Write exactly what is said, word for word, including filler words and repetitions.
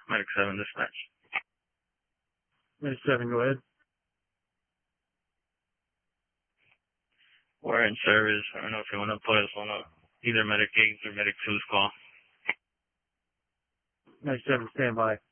Medic seven dispatch. Medic seven, go ahead. We're in service. I don't know if you want to put us on a, either Medic eight or Medic two's call. Medic seven, stand by.